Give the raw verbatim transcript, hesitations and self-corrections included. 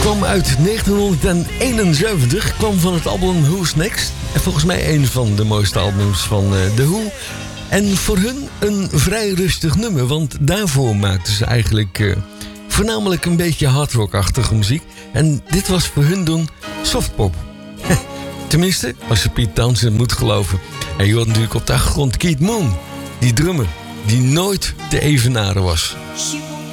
Kwam uit negentienhonderdeenenzeventig, kwam van het album Who's Next. En volgens mij een van de mooiste albums van uh, The Who. En voor hun een vrij rustig nummer, want daarvoor maakten ze eigenlijk uh, voornamelijk een beetje hardrockachtige muziek. En dit was voor hun doen softpop. Tenminste, als je Pete Townshend moet geloven. En je hoort natuurlijk op de achtergrond Keith Moon, die drummer, die nooit te evenaren was.